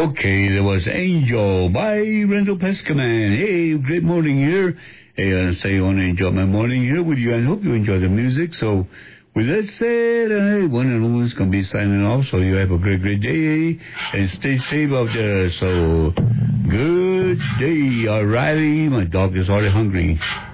Okay, there was Angel by Randall Pescaman. Hey, great morning here. Hey, I want to enjoy my morning here with you, and hope you enjoy the music. So, with that said, one and all is going to be signing off, so you have a great, great day, and stay safe out there. So, good day, O'Reilly. My dog is already hungry.